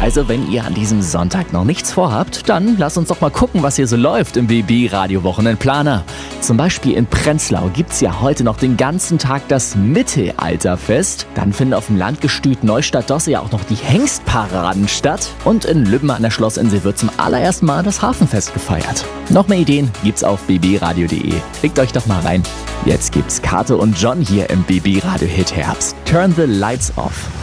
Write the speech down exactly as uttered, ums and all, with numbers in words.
Also wenn ihr an diesem Sonntag noch nichts vorhabt, dann lasst uns doch mal gucken, was hier so läuft im B B Radio Wochenendplaner. Zum Beispiel in Prenzlau gibt's ja heute noch den ganzen Tag das Mittelalterfest. Dann finden auf dem Landgestüt Neustadt-Dosse ja auch noch die Hengstparaden statt. Und in Lübben an der Schlossinsel wird zum allerersten Mal das Hafenfest gefeiert. Noch mehr Ideen gibt's auf b b radio punkt d e. Klickt euch doch mal rein. Jetzt gibt's Kate und John hier im B B Radio Hit Herbst. Turn the Lights Off.